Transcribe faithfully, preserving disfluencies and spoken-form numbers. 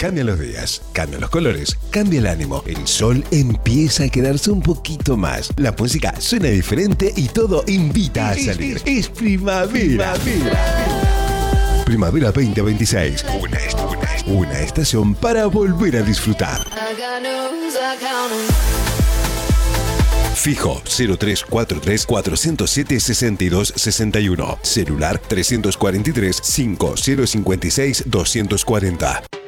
Cambian los días, cambian los colores, cambia el ánimo. El sol empieza a quedarse un poquito más. La música suena diferente y todo invita a salir. Es primavera. Primavera, primavera veinte veintiséis. Una, una, una estación para volver a disfrutar. Fijo cero tres cuatro tres cuatro cero siete seis dos seis uno. Celular tres cuatro tres cinco cero cinco seis dos cuatro cero.